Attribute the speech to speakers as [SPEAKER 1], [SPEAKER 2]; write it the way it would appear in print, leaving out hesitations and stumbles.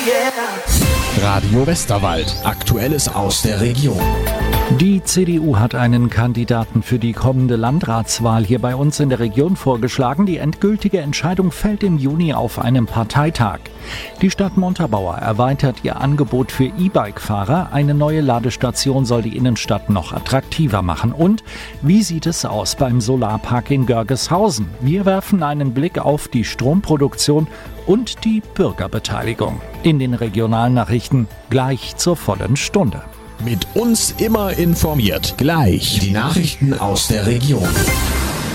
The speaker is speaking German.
[SPEAKER 1] Radio Westerwald. Aktuelles aus der Region.
[SPEAKER 2] Die CDU hat einen Kandidaten für die kommende Landratswahl hier bei uns in der Region vorgeschlagen. Die endgültige Entscheidung fällt im Juni auf einem Parteitag. Die Stadt Montabaur erweitert ihr Angebot für E-Bike-Fahrer. Eine neue Ladestation soll die Innenstadt noch attraktiver machen. Und wie sieht es aus beim Solarpark in Görgeshausen? Wir werfen einen Blick auf die Stromproduktion und die Bürgerbeteiligung. In den Regionalnachrichten gleich zur vollen Stunde.
[SPEAKER 1] Mit uns immer informiert. Gleich die Nachrichten aus der Region.